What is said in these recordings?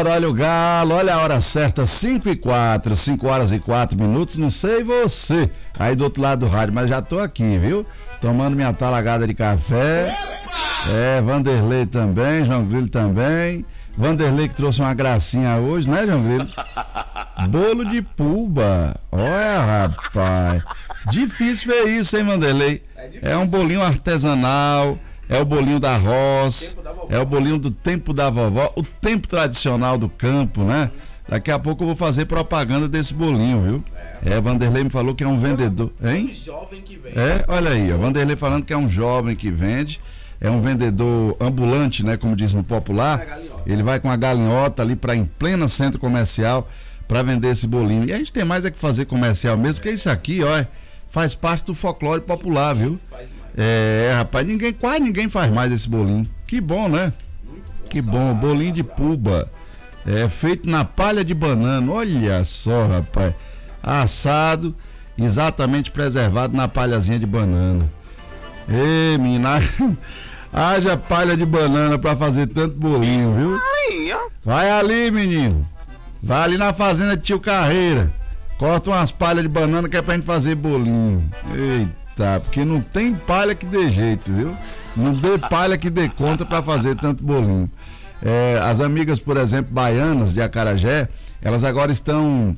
Vambora, olha o galo, olha a hora certa, 5h04, 5 horas e 4 minutos, não sei você, aí do outro lado do rádio, mas já tô aqui, viu? Tomando minha talagada de café. Vanderlei também, João Grilo também. Vanderlei que trouxe uma gracinha hoje, né, João Grilo? Bolo de puba. Olha, rapaz. Difícil ver isso, hein, Vanderlei? É um bolinho artesanal, é o bolinho da roça, é o bolinho do tempo da vovó, o tempo tradicional do campo, né? Daqui a pouco eu vou fazer propaganda desse bolinho, viu? Vanderlei me falou que é um vendedor, hein? Um jovem que vende. Olha aí, ó, Vanderlei falando que é um jovem que vende, é um vendedor ambulante, né, como diz no popular. Ele vai com a galinhota ali para em plena centro comercial para vender esse bolinho. E a gente tem mais que fazer comercial mesmo, porque isso aqui, ó, faz parte do folclore popular, viu? Rapaz, quase ninguém faz mais esse bolinho. Que bom, né? Que bom, bolinho de puba. Feito na palha de banana, olha só, rapaz. Assado, exatamente preservado na palhazinha de banana. Ei, menina, haja palha de banana pra fazer tanto bolinho, viu? Vai ali, menino. Vai ali na fazenda de tio Carreira. Corta umas palhas de banana que é pra gente fazer bolinho. Eita, porque não tem palha que dê jeito, viu? Não dê palha que dê conta pra fazer tanto bolinho. As amigas, por exemplo, baianas de Acarajé, elas agora estão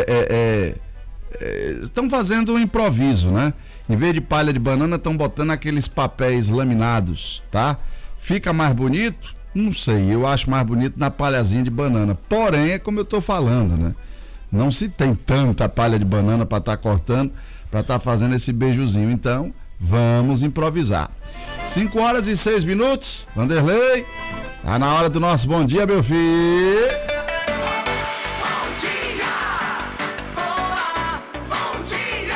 fazendo um improviso, né? Em vez de palha de banana, estão botando aqueles papéis laminados, tá? Fica mais bonito? Não sei, eu acho mais bonito na palhazinha de banana. Porém, é como eu tô falando, né? Não se tem tanta palha de banana para estar cortando, para estar fazendo esse beijozinho. Então, vamos improvisar. 5 horas e 6 minutos, Vanderlei. Tá na hora do nosso bom dia, meu filho. Bom dia! Bom dia!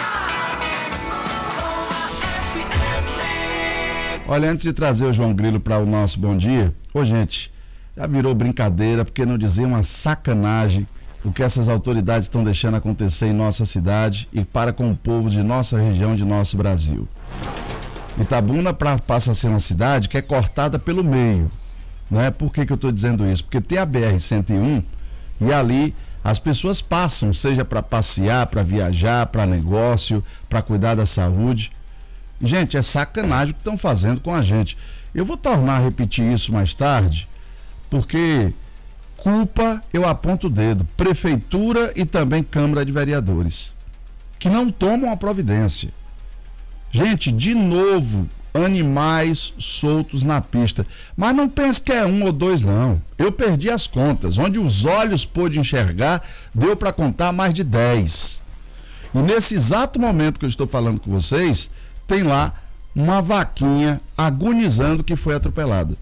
Olha, antes de trazer o João Grilo para o nosso bom dia, gente, já virou brincadeira, porque não dizer uma sacanagem o que essas autoridades estão deixando acontecer em nossa cidade e para com o povo de nossa região, de nosso Brasil. Itabuna passa a ser uma cidade que é cortada pelo meio. Né? Por que eu estou dizendo isso? Porque tem a BR-101 e ali as pessoas passam, seja para passear, para viajar, para negócio, para cuidar da saúde. Gente, é sacanagem o que estão fazendo com a gente. Eu vou tornar a repetir isso mais tarde, porque culpa, eu aponto o dedo, prefeitura e também Câmara de Vereadores, que não tomam a providência. Gente, de novo, animais soltos na pista. Mas não pense que é 1 ou 2, não. Eu perdi as contas. Onde os olhos pôde enxergar, deu para contar mais de 10. E nesse exato momento que eu estou falando com vocês, tem lá uma vaquinha agonizando que foi atropelada.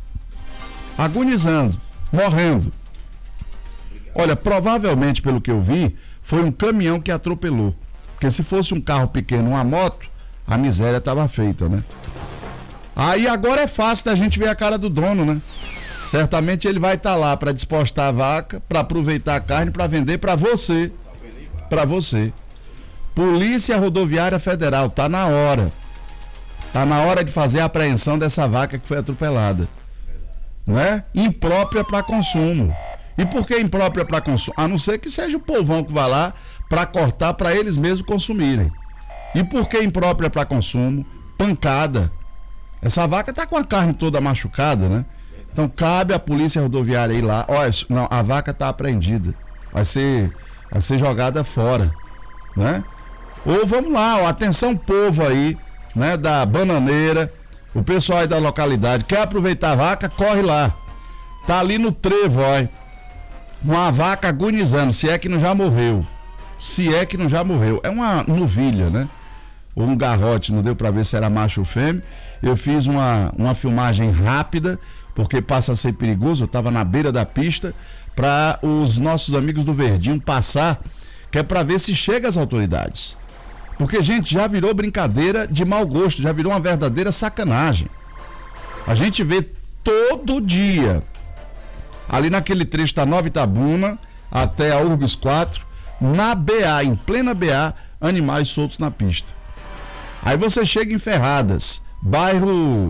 Agonizando, morrendo. Olha, provavelmente, pelo que eu vi, foi um caminhão que atropelou. Porque se fosse um carro pequeno, uma moto, a miséria estava feita, né? Aí agora é fácil da gente ver a cara do dono, né? Certamente ele vai estar lá para despostar a vaca, para aproveitar a carne, para vender para você. Para você. Polícia Rodoviária Federal, tá na hora. Tá na hora de fazer a apreensão dessa vaca que foi atropelada. Não é? Imprópria para consumo. E por que imprópria para consumo? A não ser que seja o povão que vai lá para cortar para eles mesmos consumirem. E por que imprópria para consumo? Pancada. Essa vaca tá com a carne toda machucada, né? Então cabe a Polícia Rodoviária ir lá. Olha, não, a vaca tá apreendida. Vai ser jogada fora, né? Ou vamos lá, ó, atenção povo aí, né, da bananeira, o pessoal aí da localidade, quer aproveitar a vaca, corre lá. Tá ali no trevo, ó, uma vaca agonizando, se é que não já morreu. Se é que não já morreu. É uma novilha, né? Ou um garrote, não deu para ver se era macho ou fêmea. Eu fiz uma filmagem rápida, porque passa a ser perigoso, eu estava na beira da pista, para os nossos amigos do Verdinho passar, que é para ver se chega às autoridades. Porque, gente, já virou brincadeira de mau gosto, já virou uma verdadeira sacanagem. A gente vê todo dia, ali naquele trecho da Nova Itabuna, até a Urbis 4, na BA, em plena BA, animais soltos na pista. Aí você chega em Ferradas, bairro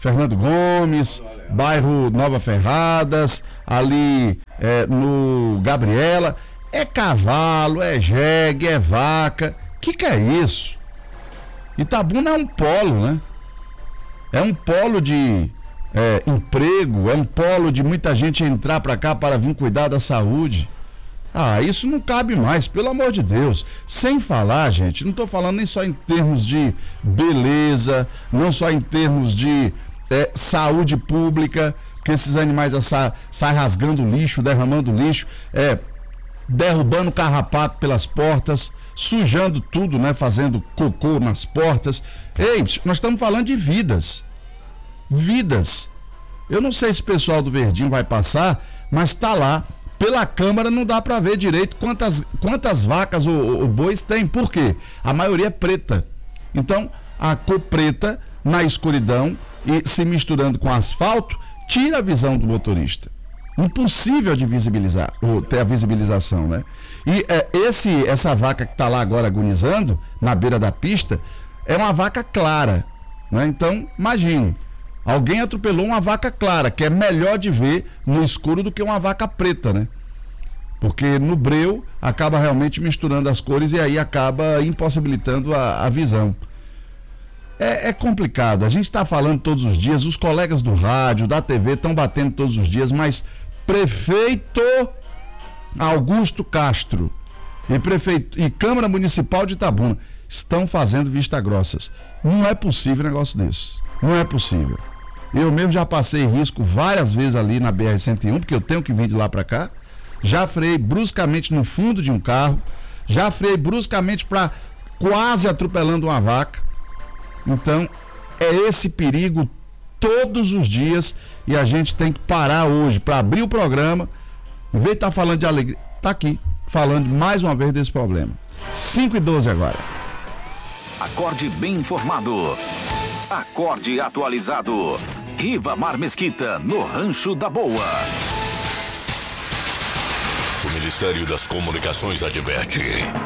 Fernando Gomes, bairro Nova Ferradas, ali no Gabriela. É cavalo, é jegue, é vaca. Que é isso? Itabuna é um polo, né? É um polo de emprego, é um polo de muita gente entrar para cá para vir cuidar da saúde. Isso não cabe mais, pelo amor de Deus. Sem falar, gente, não estou falando nem só em termos de beleza, não só em termos de saúde pública, que esses animais saem rasgando lixo, derramando lixo, derrubando carrapato pelas portas, sujando tudo, né? Fazendo cocô nas portas. Ei, nós estamos falando de vidas. Vidas. Eu não sei se o pessoal do Verdinho vai passar, mas está lá. Pela câmera não dá para ver direito quantas vacas ou bois tem. Por quê? A maioria é preta. Então, a cor preta na escuridão e se misturando com asfalto, tira a visão do motorista. Impossível de visibilizar, ou ter a visibilização, né? E essa vaca que está lá agora agonizando, na beira da pista, é uma vaca clara, né? Então, imagine, alguém atropelou uma vaca clara, que é melhor de ver no escuro do que uma vaca preta, né? Porque no breu acaba realmente misturando as cores e aí acaba impossibilitando a visão. É complicado, a gente está falando todos os dias, os colegas do rádio, da TV estão batendo todos os dias, mas prefeito Augusto Castro e Câmara Municipal de Itabuna estão fazendo vista grossas. Não é possível um negócio desse. Não é possível. Eu mesmo já passei risco várias vezes ali na BR-101, porque eu tenho que vir de lá para cá. Já freiei bruscamente no fundo de um carro. Já freiei bruscamente para quase atropelando uma vaca. Então, é esse perigo todos os dias e a gente tem que parar hoje para abrir o programa, em vez de estar falando de alegria, tá aqui falando mais uma vez desse problema. 5:12 agora. Acorde bem informado. Acorde atualizado. Rivamar Mesquita no Rancho da Boa. O Ministério das Comunicações adverte: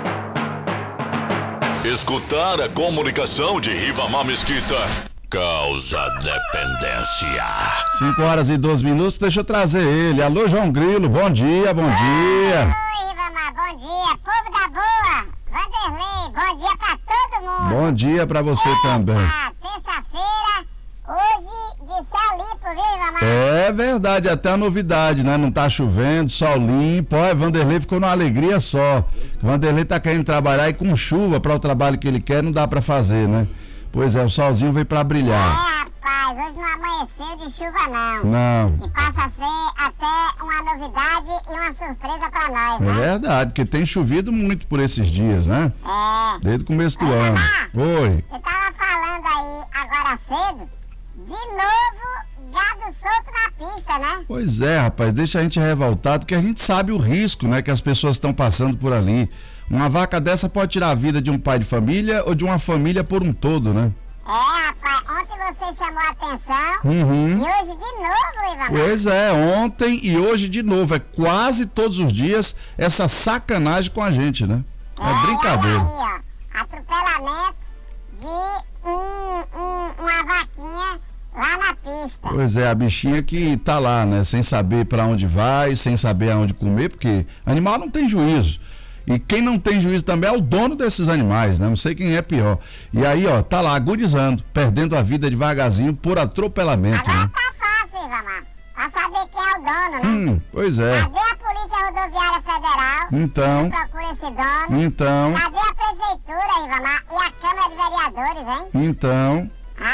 escutar a comunicação de Rivamar Mesquita causa dependência. 5:12. Deixa eu trazer ele. Alô, João Grilo, bom dia, bom dia. Oi, Rivamar, bom dia. Povo da Boa, Vanderlei, bom dia pra todo mundo. Bom dia pra você também. Terça-feira, hoje de céu limpo, viu, Rivamar? É verdade, até a novidade, né? Não tá chovendo, sol limpo. Olha, Vanderlei ficou numa alegria só. Vanderlei tá querendo trabalhar e com chuva para o trabalho que ele quer não dá pra fazer, né? Pois é, o solzinho veio pra brilhar. Rapaz, hoje não amanheceu de chuva não. Não. E passa a ser até uma novidade e uma surpresa pra nós, É né? verdade, porque tem chovido muito por esses dias, né? Desde o começo do ano. Oi. Você tava falando aí agora cedo, de novo, gado solto na pista, né? Pois é, rapaz, deixa a gente revoltado, porque a gente sabe o risco, né, que as pessoas estão passando por ali. Uma vaca dessa pode tirar a vida de um pai de família ou de uma família por um todo, né? Rapaz, ontem você chamou a atenção Uhum. e hoje de novo, Ivan. Pois é, ontem e hoje de novo. É quase todos os dias essa sacanagem com a gente, né? É brincadeira. Olha aí, ó, atropelamento de uma vaquinha lá na pista. Pois é, a bichinha que tá lá, né? Sem saber pra onde vai, sem saber aonde comer, porque animal não tem juízo. E quem não tem juízo também é o dono desses animais, né? Não sei quem é pior. E aí, ó, tá lá agonizando, perdendo a vida devagarzinho por atropelamento, Agora né? tá fácil, Ivan, pra saber quem é o dono, né? Pois é. Cadê a Polícia Rodoviária Federal? Então. Que procura esse dono? Então, Cadê a Prefeitura, Ivan? E a Câmara de Vereadores, hein? então,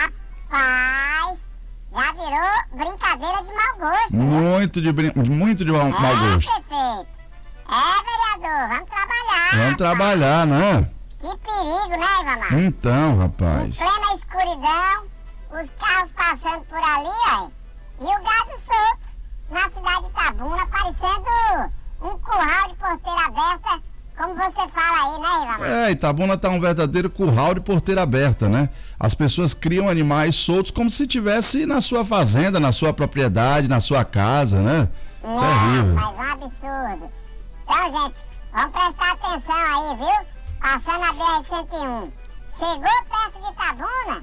Rapaz, já virou brincadeira de mau gosto, né? muito de mau gosto. Prefeito. Vereador, vamos trabalhar. Vamos trabalhar, né? Que perigo, né, Ivamar? Então, Em rapaz. plena escuridão, os carros passando por ali, ó. E o gado solto na cidade de Itabuna, parecendo um curral de porteira aberta, como você fala aí, né, Ivamar? Itabuna tá um verdadeiro curral de porteira aberta, né? As pessoas criam animais soltos como se tivesse na sua fazenda, na sua propriedade, na sua casa, né? Terrível. Mas um absurdo. Então, gente, vamos prestar atenção aí, viu? Passando a BR-101. Chegou perto de Itabuna,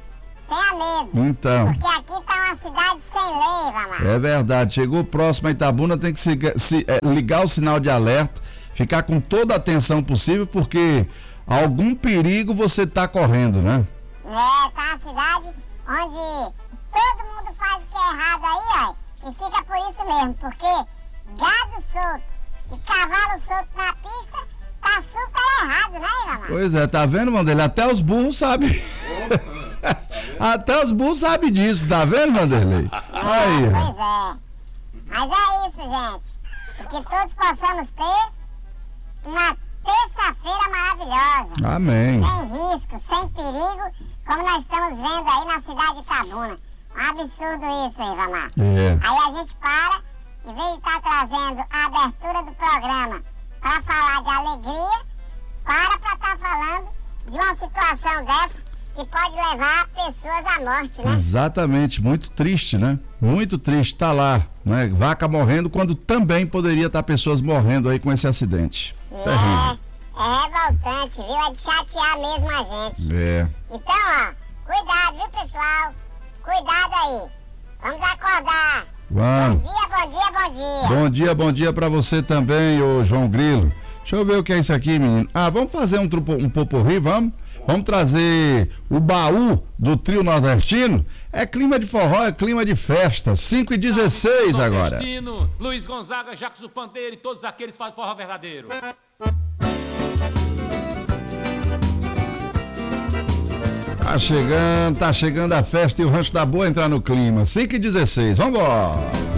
tenha medo. Então, Porque aqui tá uma cidade sem lei, Ivamar. é verdade. Chegou próximo a Itabuna, tem que ligar o sinal de alerta, ficar com toda a atenção possível, porque algum perigo você tá correndo, né? É, tá uma cidade onde todo mundo faz o que é errado aí, ó. E fica por isso mesmo, porque gado solto e cavalo solto na pista tá super errado, né, Ivamar? Pois é, tá vendo, Vanderlei? Até os burros sabem. Até os burros sabem disso, tá vendo, Vanderlei? Aí. Pois é. Mas é isso, gente. E que todos possamos ter uma terça-feira maravilhosa. Amém. Sem risco, sem perigo, como nós estamos vendo aí na cidade de Itabuna. Um absurdo isso, Ivamar. É. Aí a gente para, em vez de estar trazendo a abertura do programa para falar de alegria, para estar falando de uma situação dessa que pode levar pessoas à morte, né? Exatamente, muito triste, né? Muito triste, tá lá, né? Vaca morrendo quando também poderia estar pessoas morrendo aí com esse acidente. Terrível. É revoltante, viu? É de chatear mesmo a gente. É. Então, ó, cuidado, viu, pessoal? Cuidado aí. Vamos acordar. Vamos. Bom dia, bom dia, bom dia. Bom dia pra você também, ô João Grilo. Deixa eu ver o que é isso aqui, menino. Ah, vamos fazer um poporri, vamos? Vamos trazer o baú do trio nordestino. É clima de forró, é clima de festa. 5h16 agora. Nordestino, Luiz Gonzaga, Jacques do Pandeiro e todos aqueles que fazem forró verdadeiro. Tá chegando a festa e o Rancho da Boa entrar no clima. 5h16, vambora.